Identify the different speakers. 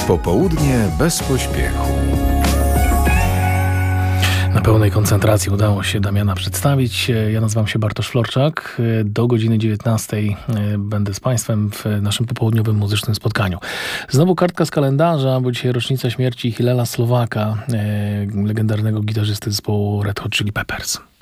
Speaker 1: Popołudnie bez pośpiechu.
Speaker 2: Na pełnej koncentracji udało się Damiana przedstawić. Ja nazywam się Bartosz Florczak. Do godziny 19 będę z Państwem w naszym popołudniowym muzycznym spotkaniu. Znowu kartka z kalendarza, bo dzisiaj rocznica śmierci Hillela Slovaka, legendarnego gitarzysty zespołu Red Hot Chili Peppers.